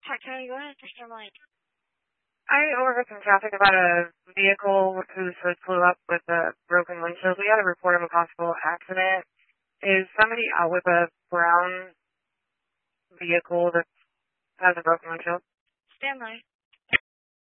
Hi, Tony, go ahead. Just your mic. I overheard some traffic about a vehicle whose hood flew up with a broken windshield. We had a report of a possible accident. Is somebody out with a brown vehicle that has a broken windshield? Stand by.